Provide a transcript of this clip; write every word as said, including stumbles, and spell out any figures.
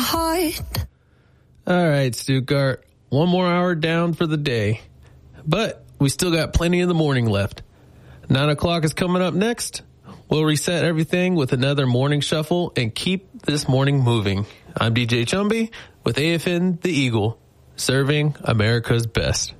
heart. All right, Stuttgart. One more hour down for the day. But we still got plenty of the morning left. Nine o'clock is coming up next. We'll reset everything with another morning shuffle and keep this morning moving. I'm D J Chumby with A F N The Eagle, serving America's best.